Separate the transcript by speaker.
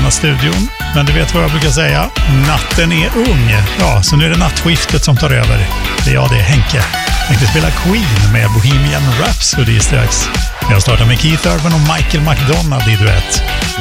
Speaker 1: lämnat studion. Men du vet vad jag brukar säga? Natten är ung. Ja, så nu är det nattskiftet som tar över. Det är jag, det är Henke. Jag tänkte spela Queen med Bohemian Rhapsody strax. Jag startar med Keith Urban och Michael McDonald i duett.